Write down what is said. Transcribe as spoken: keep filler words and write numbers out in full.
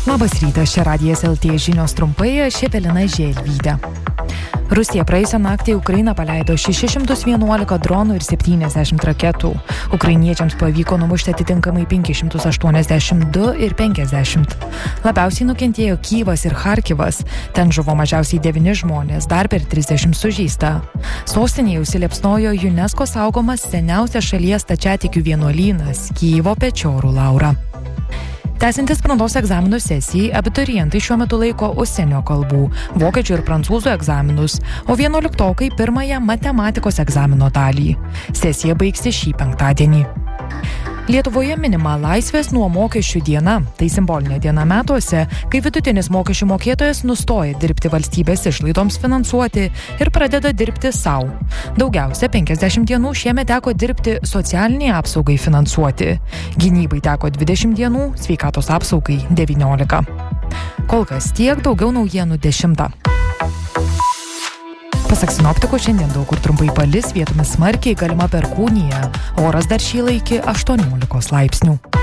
Labas rytas, čia Radijas L T žinios trumpai, aš Evelina Želvytė. Rusija praėjusią naktį į Ukrainą paleido šešis šimtus vienuolika dronų ir septyniasdešimt raketų. Ukrainiečiams pavyko numušti atitinkamai penkis šimtus aštuoniasdešimt du ir penkiasdešimt. Labiausiai nukentėjo Kyjivas ir Charkivas. Ten žuvo mažiausiai devyni žmonės, dar per trisdešimt sužeista. Sostinėje užsiliepsnojo UNESCO saugomas seniausias šalies stačiatikių vienuolynas Kyjivo Pečiorų Laura. Tęsiantis brandos egzaminų sesijai, abiturientai šiuo metu laiko užsienio kalbų, vokiečių ir prancūzų egzaminus, o vienuoliktokai pirmąją matematikos egzamino dalį. Sesija baigsis šį penktadienį. Lietuvoje minima laisvės nuo mokesčių diena. Tai simbolinė diena metuose, kai vidutinis mokesčių mokėtojas nustoja dirbti valstybės išlaidoms finansuoti ir pradeda dirbti savo. Daugiausia penkiasdešimt dienų šiemet teko dirbti socialiniai apsaugai finansuoti. Gynybai teko dvidešimt dienų, sveikatos apsaugai devyniolika. Kol kas tiek, daugiau naujienų dešimtą. Pasak sinoptikų, šiandien daug kur trumpai palis, vietomis smarkiai galima perkūnija. Oras dar šyla iki aštuoniolikos laipsnių.